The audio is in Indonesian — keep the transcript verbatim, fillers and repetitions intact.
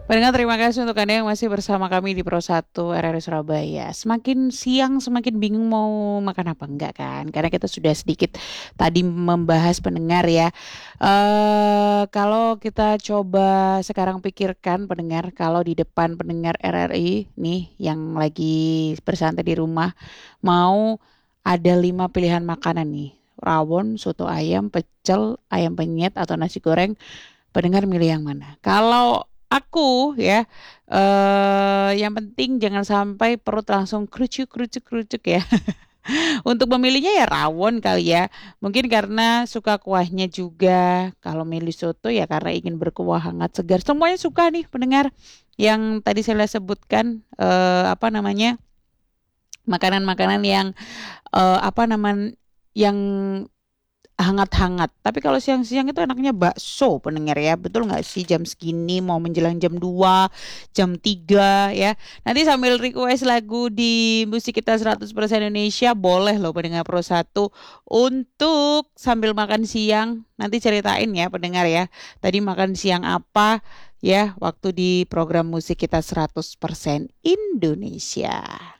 Pendengar, terima kasih untuk Anda yang masih bersama kami di Pro satu R R I Surabaya. Semakin siang semakin bingung mau makan apa enggak kan? Karena kita sudah sedikit tadi membahas pendengar ya. Eh kalau kita coba sekarang pikirkan pendengar, kalau di depan pendengar R R I nih yang lagi bersantai di rumah mau ada lima pilihan makanan nih. Rawon, soto ayam, pecel, ayam penyet atau nasi goreng. Pendengar milih yang mana? Kalau aku ya, eh yang penting jangan sampai perut langsung kerucuk kerucuk kerucuk ya. Untuk memilihnya ya rawon kali ya. Mungkin karena suka kuahnya juga. Kalau milih soto ya karena ingin berkuah hangat segar. Semuanya suka nih pendengar. Yang tadi saya sebutkan eh, apa namanya? Makanan-makanan yang eh, apa namanya yang hangat-hangat. Tapi kalau siang-siang itu enaknya bakso pendengar ya. Betul nggak sih jam segini mau menjelang jam dua, jam tiga ya. Nanti sambil request lagu di musik kita seratus persen Indonesia boleh loh pendengar Pro satu untuk sambil makan siang. Nanti ceritain ya pendengar ya. Tadi makan siang apa ya waktu di program musik kita seratus persen Indonesia.